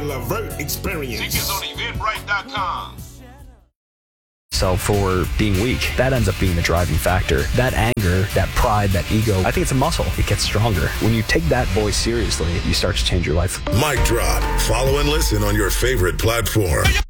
Levert experience. Tickets on Eventbrite.com. For being weak, that ends up being the driving factor. That anger, that pride, that ego, I think it's a muscle. It gets stronger. When you take that voice seriously, you start to change your life. Mic drop. Follow and listen on your favorite platform.